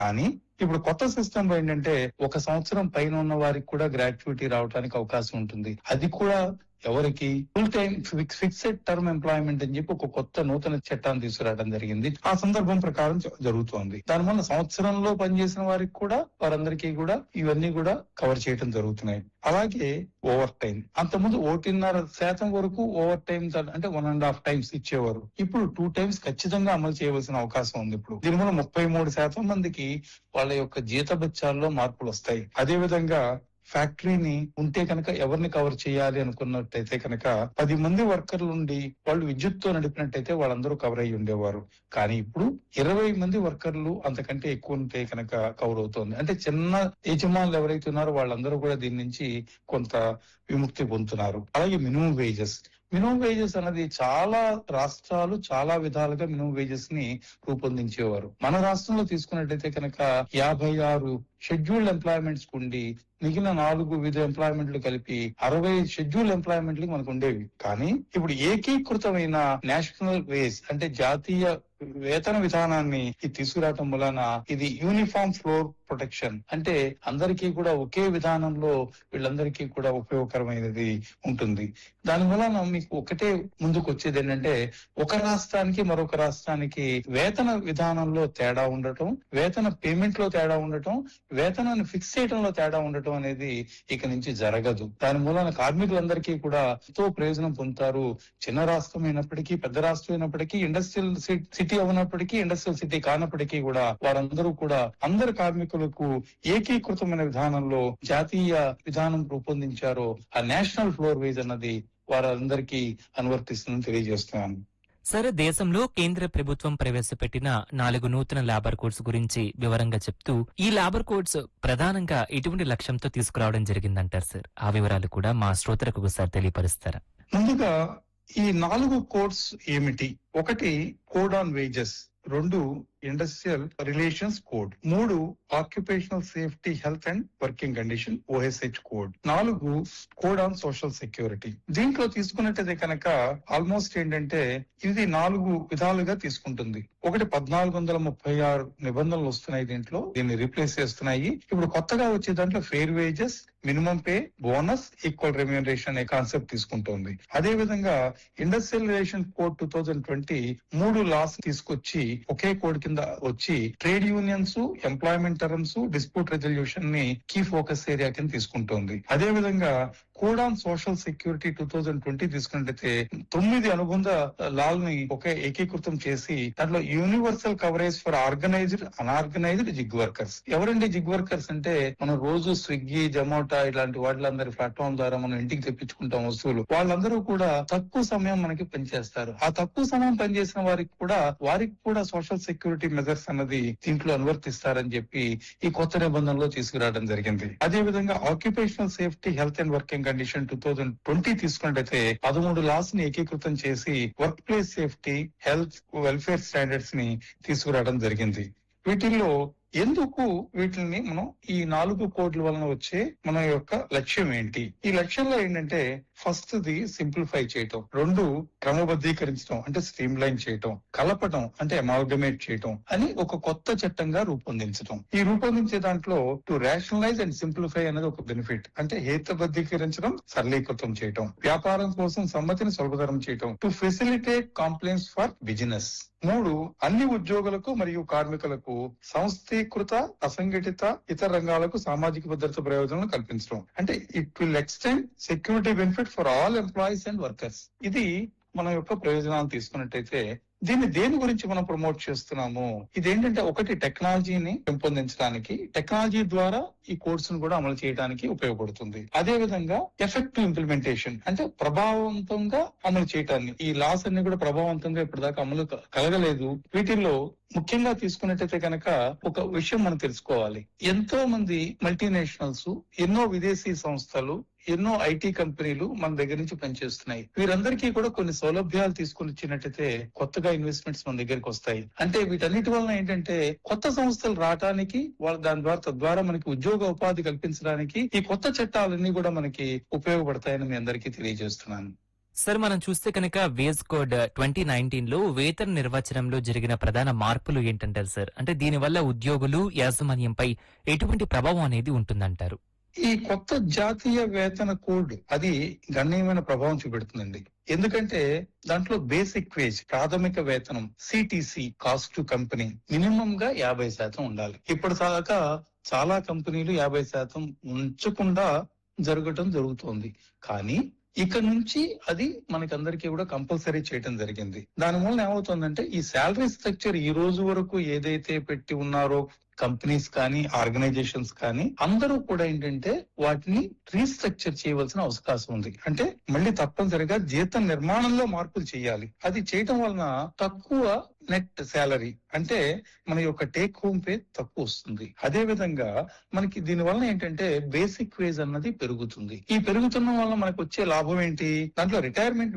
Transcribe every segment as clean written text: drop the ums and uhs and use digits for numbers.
కానీ ఇప్పుడు కొత్త సిస్టమ్ లో ఏంటంటే 1 సంవత్సరం పైన ఉన్న వారికి కూడా గ్రాట్యుటీ రావడానికి అవకాశం ఉంటుంది. అది కూడా ఎవరికి full time fixed term employment అని చెప్పి ఒక కొత్త నూతన చట్టాన్ని తీసుకురావడం జరిగింది. ఆ సందర్భం ప్రకారం జరుగుతోంది. దానివల్ల సంవత్సరంలో పనిచేసిన వారికి కూడా వారందరికీ కూడా ఇవన్నీ కూడా కవర్ చేయడం జరుగుతున్నాయి. అలాగే ఓవర్ టైం అంతకుముందు 1.5% వరకు ఓవర్ టైం అంటే 1.5 టైమ్స్ ఇచ్చేవారు. ఇప్పుడు 2 టైమ్స్ ఖచ్చితంగా అమలు చేయవలసిన అవకాశం ఉంది. ఇప్పుడు దీనివల్ల 33% మందికి వాళ్ళ యొక్క జీతభత్యాల్లో మార్పులు వస్తాయి. అదే విధంగా ఫ్యాక్టరీని ఉంటే కనుక ఎవరిని కవర్ చేయాలి అనుకున్నట్టయితే కనుక 10 మంది వర్కర్లు ఉండి వాళ్ళు విద్యుత్తో నడిపినట్టయితే వాళ్ళందరూ కవర్ అయ్యి ఉండేవారు. కానీ ఇప్పుడు 20 మంది వర్కర్లు అంతకంటే ఎక్కువ ఉంటే కనుక కవర్ అవుతోంది. అంటే చిన్న యజమానులు ఎవరైతే ఉన్నారో వాళ్ళందరూ కూడా దీని నుంచి కొంత విముక్తి పొందుతున్నారు. అలాగే మినిమం వేజెస్ అన్నది చాలా రాష్ట్రాలు చాలా విధాలుగా మినిమం వేజెస్ ని రూపొందించేవారు. మన రాష్ట్రంలో తీసుకున్నట్టయితే కనుక 56 షెడ్యూల్డ్ ఎంప్లాయ్మెంట్స్ ఉండి మిగిలిన 4 వివిధ ఎంప్లాయ్మెంట్లు కలిపి 60 షెడ్యూల్డ్ ఎంప్లాయ్మెంట్లు మనకు ఉండేవి. కానీ ఇప్పుడు ఏకీకృతమైన నేషనల్ వేజ్ అంటే జాతీయ వేతన విధానాన్ని తీసుకురావటం వలన ఇది యూనిఫామ్ ఫ్లోర్ ప్రొటెక్షన్ అంటే అందరికీ కూడా ఒకే విధానంలో వీళ్ళందరికీ కూడా ఉపయోగకరమైనది ఉంటుంది. దాని వలన మీకు ఒకటే ముందుకు వచ్చేది ఏంటంటే ఒక రాష్ట్రానికి మరొక రాష్ట్రానికి వేతన విధానంలో తేడా ఉండటం, వేతన పేమెంట్ లో తేడా ఉండటం, వేతనాన్ని ఫిక్స్ చేయడంలో తేడా ఉండటం అనేది ఇక నుంచి జరగదు. దాని మూలన కార్మికులందరికీ కూడా ఎంతో ప్రయోజనం పొందుతారు. చిన్న రాష్ట్రం అయినప్పటికీ పెద్ద రాష్ట్రం అయినప్పటికీ ఇండస్ట్రియల్ సిటీ అవునప్పటికీ ఇండస్ట్రియల్ సిటీ కానప్పటికీ కూడా వారందరూ కూడా అందరు కార్మికులకు ఏకీకృతమైన విధానంలో జాతీయ విధానం రూపొందించారో ఆ నేషనల్ ఫ్లోర్ వేజ్ అన్నది వారందరికీ అనువర్తిస్తుందని తెలియజేస్తున్నాను. సరే, దేశంలో కేంద్ర ప్రభుత్వం ప్రవేశపెట్టిన 4 నూతన లేబర్ కోడ్స్ గురించి వివరంగా చెప్తూ ఈ లేబర్ కోడ్స్ ప్రధానంగా ఎటువంటి లక్ష్యంతో తీసుకురావడం జరిగిందంటారు సార్? ఆ వివరాలు కూడా మా శ్రోతలకు ఒకసారి తెలియపరుస్తారా? ముందుగా ఈ 4 కోడ్స్ ఏమిటి? 1 code on wages, 2 industrial relations code, 3 occupational safety health and working condition OSH code, 4 code on social security. దీంట్లో తీసుకున్నట్టయితే కనుక ఆల్మోస్ట్ ఏంటంటే ఇది 4 విధాలుగా తీసుకుంటుంది. 1436 నిబంధనలు వస్తున్నాయి దీంట్లో, దీన్ని రీప్లేస్ చేస్తున్నాయి. ఇప్పుడు కొత్తగా వచ్చే దాంట్లో fair wages, minimum pay, bonus, equal remuneration అనే కాన్సెప్ట్ తీసుకుంటోంది. అదే విధంగా ఇండస్ట్రియల్ రిలేషన్ కోడ్ 2020 3 లాస్ తీసుకొచ్చి ఒకే కోడ్ కింద వచ్చి trade unions, employment terms, dispute resolution ని కీ ఫోకస్ ఏరియా కింద తీసుకుంటోంది. అదే విధంగా కోడ్ ఆన్ సోషల్ సెక్యూరిటీ 2020 తీసుకున్నట్టయితే 9 అనుబంధ లాల్ని ఒకే ఏకీకృతం చేసి దాంట్లో universal coverage for organised, unorganised zig workers. ఎవరండి జిగ్ వర్కర్స్ అంటే మనం రోజు స్విగ్గీ, జొమాటో ఇలాంటి వాటిలందరి ప్లాట్ఫామ్ ద్వారా మనం ఇంటికి తెప్పించుకుంటాం వస్తువులు. వాళ్ళందరూ కూడా తక్కువ సమయం మనకి పనిచేస్తారు. ఆ తక్కువ సమయం పనిచేసిన వారికి కూడా సోషల్ సెక్యూరిటీ మెజర్స్ అన్నది దీంట్లో అనువర్తిస్తారని చెప్పి ఈ కొత్త నిబంధనలో తీసుకురావడం జరిగింది. అదే విధంగా occupational safety health and working condition 2020 తీసుకున్నట్టయితే 13 లాస్ ని ఏకీకృతం చేసి work place safety, health, welfare standards ని తీసుకురావడం జరిగింది. వీటిల్లో ఎందుకు వీటిని మనం ఈ 4 కోడ్ల వలన వచ్చే మన యొక్క లక్ష్యం ఏంటి? ఈ లక్ష్యంలో ఏంటంటే ఫస్ట్ ది సింప్లిఫై చేయటం, 2 క్రమబద్ధీకరించడం అంటే స్ట్రీమ్ లైన్ చేయటం, కలపటం అంటే అమాల్గమేట్ చేయటం అని ఒక కొత్త చట్టంగా రూపొందించడం. ఈ రూపొందించే దాంట్లో టు రేషనలైజ్ అండ్ సింప్లిఫై అనేది ఒక బెనిఫిట్. అంటే హేతుబద్ధీకరించడం, సరళీకృతం చేయటం, వ్యాపారం కోసం సమ్మతిని సులభతరం చేయటం, to facilitate compliance for business. 3 అన్ని ఉద్యోగులకు మరియు కార్మికులకు సంస్థీకృత, అసంఘటిత ఇతర రంగాలకు సామాజిక భద్రత ప్రయోజనాలను కల్పించడం. అంటే it will extend security benefit for all employees and workers. ఇది మన యొక్క ప్రయోజనాలు తీసుకున్నట్టయితే దీన్ని దేని గురించి మనం ప్రమోట్ చేస్తున్నాము? ఇదేంటంటే ఒకటి టెక్నాలజీని పెంపొందించడానికి, టెక్నాలజీ ద్వారా ఈ కోర్స్ ను కూడా అమలు చేయడానికి ఉపయోగపడుతుంది. అదే విధంగా ఎఫెక్టివ్ ఇంప్లిమెంటేషన్ అంటే ప్రభావవంతంగా అమలు చేయటాన్ని. ఈ లాస్ అన్ని కూడా ప్రభావవంతంగా ఇప్పటిదాకా అమలు కలగలేదు. వీటిల్లో ముఖ్యంగా తీసుకున్నట్టయితే కనుక ఒక విషయం మనం తెలుసుకోవాలి. ఎంతో మంది మల్టీనేషనల్స్, ఎన్నో విదేశీ సంస్థలు, ఎన్నో ఐటీ కంపెనీలు మన దగ్గర నుంచి పనిచేస్తున్నాయి. వీరందరికీ కూడా కొన్ని సౌలభ్యాలు తీసుకుని వచ్చినట్టయితే కొత్తగా ఇన్వెస్ట్మెంట్స్ మన దగ్గరికి వస్తాయి. అంటే వీటన్నిటి వలన ఏంటంటే కొత్త సంస్థలు రావడానికి, దాని ద్వారా తద్వారా మనకి ఉద్యోగ ఉపాధి కల్పించడానికి ఈ కొత్త చట్టాలన్నీ కూడా మనకి ఉపయోగపడతాయని మీ అందరికీ తెలియజేస్తున్నాను. సార్ మనం చూస్తే కనుక వేజ్ కోడ్ 2019 లో వేతన నిర్వచనంలో జరిగిన ప్రధాన మార్పులు ఏంటంటారు సార్? అంటే దీనివల్ల ఉద్యోగులు యాజమాన్యంపై ఎటువంటి ప్రభావం అనేది ఉంటుందంటారు? ఈ కొత్త జాతీయ వేతన కోడ్ అది గణనీయమైన ప్రభావం చూపెడుతుందండి. ఎందుకంటే దాంట్లో బేసిక్ వేజ్ ప్రాథమిక వేతనం CTC cost to company minimum గా 50% ఉండాలి. ఇప్పటిదాకా చాలా కంపెనీలు 50% ఉంచకుండా జరగటం జరుగుతోంది. కానీ ఇక్కడ నుంచి అది మనకందరికీ కూడా కంపల్సరీ చేయడం జరిగింది. దానివల్ల ఏమవుతుందంటే ఈ శాలరీ స్ట్రక్చర్ ఈ రోజు వరకు ఏదైతే పెట్టి ఉన్నారో కంపెనీస్ కానీ ఆర్గనైజేషన్స్ కానీ అందరూ కూడా ఏంటంటే వాటిని రీస్ట్రక్చర్ చేయవలసిన అవకాశం ఉంది. అంటే మళ్ళీ తప్పనిసరిగా జీతం నిర్మాణంలో మార్పులు చేయాలి. అది చేయటం వలన తక్కువ నెట్ శాలరీ అంటే మన యొక్క టేక్ హోమ్ పే తక్కువ వస్తుంది. అదే విధంగా మనకి దీని వలన ఏంటంటే బేసిక్ వేజ్ అన్నది పెరుగుతుంది. ఈ పెరుగుతున్న వల్ల మనకు వచ్చే లాభం ఏంటి? దాంట్లో రిటైర్మెంట్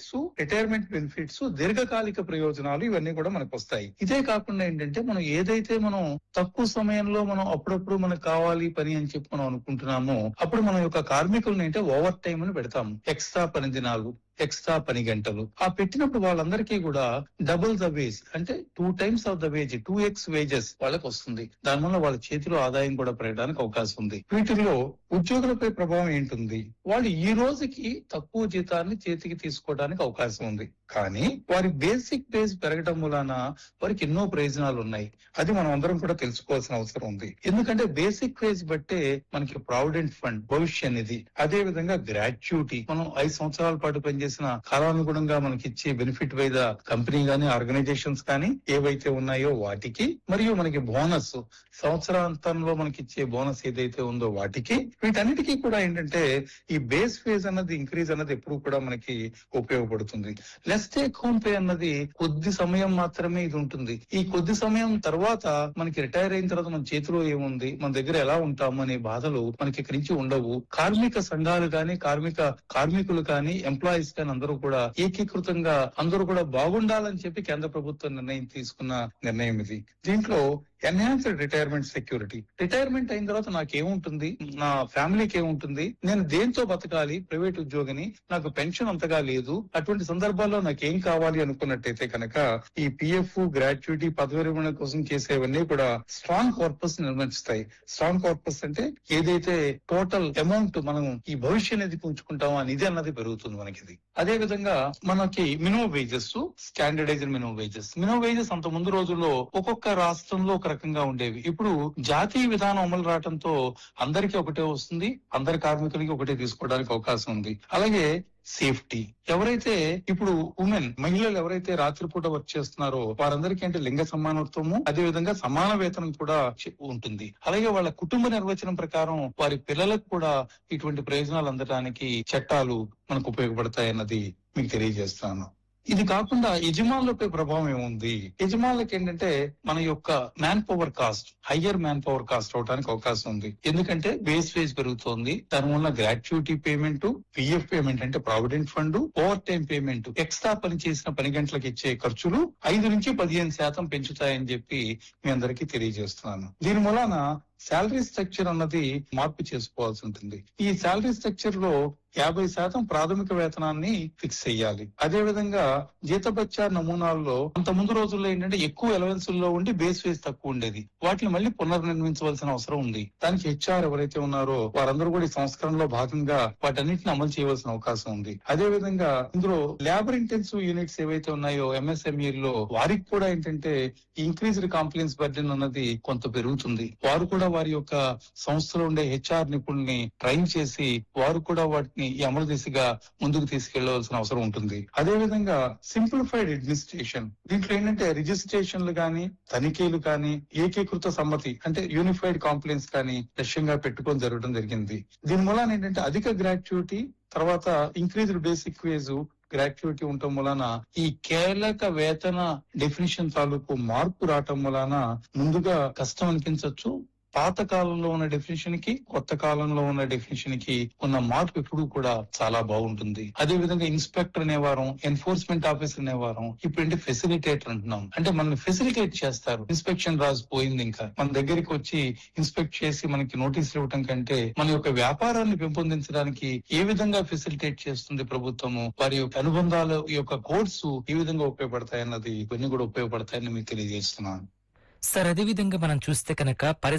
బెనిఫిట్స్ దీర్ఘకాలిక ప్రయోజనాలు ఇవన్నీ కూడా మనకు వస్తాయి. ఇదే కాకుండా ఏంటంటే మనం ఏదైతే మనం తక్కువ సమయంలో మనం అప్పుడప్పుడు మనకు కావాలి పని అని చెప్పి మనం అనుకుంటున్నామో అప్పుడు మన యొక్క కార్మికులను అంటే ఓవర్ టైం అని పెడతాము. ఎక్స్ట్రా పని దినాలు, ఎక్స్ట్రా పని గంటలు ఆ పెట్టినప్పుడు వాళ్ళందరికీ కూడా డబుల్ ద వేజ్ అంటే 2 times of the veg 2x wages వాళ్ళకి వస్తుంది. దానివల్ల వాళ్ళ చేతిలో ఆదాయం కూడా పెరగడానికి అవకాశం ఉంది. వీటిలో ఉద్యోగులపై ప్రభావం ఏంటుంది? వాళ్ళు ఈ రోజుకి తక్కువ జీతాన్ని చేతికి తీసుకోవడానికి అవకాశం ఉంది. కానీ వారి బేసిక్ వేజ్ పెరగడం వలన వారికి ఎన్నో ప్రయోజనాలు ఉన్నాయి. అది మనం అందరం కూడా తెలుసుకోవాల్సిన అవసరం ఉంది. ఎందుకంటే బేసిక్ వేజ్ బట్టే మనకి ప్రావిడెంట్ ఫండ్ భవిష్య నిధి, అదే విధంగా గ్రాట్యుటీ మనం 5 సంవత్సరాల పాటు పనిచేసిన కాలానుగుణంగా మనకి ఇచ్చే బెనిఫిట్ బై ద కంపెనీ గానీ ఆర్గనైజేషన్స్ కానీ ఏవైతే ఉన్నాయో వాటికి, మరియు మనకి బోనస్ సంవత్సరాంతంలో మనకి ఇచ్చే బోనస్ ఏదైతే ఉందో వాటికి, వీటన్నిటికీ కూడా ఏంటంటే ఈ బేస్ వేజ్ అన్నది ఇంక్రీజ్ అన్నది ఎప్పుడు కూడా మనకి ఉపయోగపడుతుంది. లెస్ టేక్ హోమ్ పే అన్నది కొద్ది సమయం మాత్రమే ఇది ఉంటుంది. ఈ కొద్ది సమయం తర్వాత మనకి రిటైర్ అయిన తర్వాత మన చేతిలో ఏముంది, మన దగ్గర ఎలా ఉంటాము అనే బాధలు మనకి ఇక్కడి నుంచి ఉండవు. కార్మిక సంఘాలు కానీ కార్మికులు కానీ ఎంప్లాయీస్ కానీ అందరూ కూడా ఏకీకృతంగా అందరూ కూడా బాగుండాలని చెప్పి కేంద్ర ప్రభుత్వం తీసుకున్న నిర్ణయం ఇది. దీంట్లో ఎన్హాన్స్డ్ రిటైర్మెంట్ సెక్యూరిటీ, రిటైర్మెంట్ అయిన తర్వాత నాకేముంటుంది, నా ఫ్యామిలీకి ఏముంటుంది, నేను దేంతో బతకాలి, ప్రైవేట్ ఉద్యోగిని, నాకు పెన్షన్ అంతగా లేదు, అటువంటి సందర్భాల్లో నాకేం కావాలి అనుకున్నట్టయితే కనుక ఈ పిఎఫ్, గ్రాట్యుటీ, పదవి విరమణ కోసం చేసేవన్నీ కూడా స్ట్రాంగ్ కార్పస్ నిర్మిస్తాయి. స్ట్రాంగ్ కార్పస్ అంటే ఏదైతే టోటల్ అమౌంట్ మనం ఈ భవిష్య నిధికి ఉంచుకుంటామో ఆ నిధి అన్నది పెరుగుతుంది మనకి. అదే విధంగా మనకి minimum wages, standardized minimum wages అంత ముందు రోజుల్లో ఒక్కొక్క రాష్ట్రంలో ఒక రకంగా ఉండేవి. ఇప్పుడు జాతీయ విధానం అమలు రావడంతో అందరికీ ఒకటే వస్తుంది, అందరి కార్మికులకి ఒకటే తీసుకోవడానికి అవకాశం ఉంది. అలాగే సేఫ్టీ, ఎవరైతే ఇప్పుడు మహిళలు ఎవరైతే రాత్రిపూట వర్క్ చేస్తున్నారో వారందరికీ అంటే లింగ సమానత్వము, అదే విధంగా సమాన వేతనం కూడా ఉంటుంది. అలాగే వాళ్ళ కుటుంబ నిర్వచనం ప్రకారం వారి పిల్లలకు కూడా ఇటువంటి ప్రయోజనాలు అందడానికి చట్టాలు మనకు ఉపయోగపడతాయన్నది మీకు తెలియజేస్తాను. ఇది కాకుండా యజమానులపై ప్రభావం ఏముంది? యజమానులకు ఏంటంటే మన యొక్క హయ్యర్ మ్యాన్ పవర్ కాస్ట్ అవడానికి అవకాశం ఉంది. ఎందుకంటే బేస్ వేజ్ పెరుగుతోంది, దానివల్ల గ్రాట్యుటీ పేమెంట్, పిఎఫ్ పేమెంట్ అంటే provident fund, over time payment, extra పని చేసిన పని గంటలకు ఇచ్చే ఖర్చులు 5 నుంచి 15% పెంచుతాయని చెప్పి మీ అందరికీ తెలియజేస్తున్నాను. దీని మూలాన శాలరీ స్ట్రక్చర్ అన్నది మార్పు చేసుకోవాల్సి ఉంటుంది. ఈ శాలరీ స్ట్రక్చర్ లో 50% ప్రాథమిక వేతనాన్ని ఫిక్స్ చేయాలి. అదే విధంగా జీతభత్య నమూనాల్లో అంత ముందు రోజుల్లో ఏంటంటే ఎక్కువ ఎలవెన్సుల్లో ఉండి బేస్ వేజ్ తక్కువ ఉండేది. వాటిని మళ్ళీ పునర్నిర్మించవలసిన అవసరం ఉంది. దానికి హెచ్ఆర్ ఎవరైతే ఉన్నారో వారందరూ కూడా ఈ సంస్కరణలో భాగంగా వాటన్నిటిని అమలు చేయవలసిన అవకాశం ఉంది. అదే విధంగా ఇందులో లేబర్ ఇంటెన్సివ్ యూనిట్స్ ఏవైతే ఉన్నాయో ఎంఎస్ఎంఈలో వారికి కూడా ఏంటంటే ఇంక్రీజ్డ్ కాంప్లైన్స్ బర్డెన్ అన్నది కొంత పెరుగుతుంది. వారు కూడా వారి యొక్క సంస్థలో ఉండే హెచ్ఆర్ నిపుణుల్ని ట్రైన్ చేసి వారు కూడా వాటిని ఈ అమలు దిశగా ముందుకు తీసుకెళ్లవలసిన అవసరం ఉంటుంది. అదే విధంగా సింప్లిఫైడ్ అడ్మినిస్ట్రేషన్, దీంట్లో ఏంటంటే రిజిస్ట్రేషన్లు కానీ తనిఖీలు కానీ ఏకీకృత సమ్మతి అంటే యూనిఫైడ్ కాంప్లైన్స్ కానీ లక్ష్యంగా పెట్టుకొని జరగడం జరిగింది. దీని మూలాన ఏంటంటే అధిక గ్రాట్యుటీ, తర్వాత ఇంక్రీజ్డ్ బేసిక్ వేజ్, గ్రాట్యుటీ ఉండటం వలన ఈ కీలక వేతన డెఫినిషన్ తాలూకు మార్పు రావటం వలన ముందుగా కష్టం అనిపించవచ్చు, పాత కాలంలో ఉన్న డెఫినేషన్ కి కొత్త కాలంలో ఉన్న డెఫినేషన్ కి ఉన్న మార్పు ఎప్పుడు కూడా చాలా బాగుంటుంది. అదే విధంగా ఇన్స్పెక్టర్ అనేవారం, ఎన్ఫోర్స్మెంట్ ఆఫీసర్ అనేవారం, ఇప్పుడు ఫెసిలిటేటర్ అంటున్నాం. అంటే మనల్ని ఫెసిలిటేట్ చేస్తారు. ఇన్స్పెక్షన్ రాజు పోయింది, ఇంకా మన దగ్గరికి వచ్చి ఇన్స్పెక్ట్ చేసి మనకి నోటీసులు ఇవ్వటం కంటే మన యొక్క వ్యాపారాన్ని పెంపొందించడానికి ఏ విధంగా ఫెసిలిటేట్ చేస్తుంది ప్రభుత్వము, వారి యొక్క అనుబంధాల యొక్క కోర్సు ఏ విధంగా ఉపయోగపడతాయన్నది ఇవన్నీ కూడా ఉపయోగపడతాయని మీకు తెలియజేస్తున్నాను. సార్, అదే విధంగా మనం చూస్తే కనుక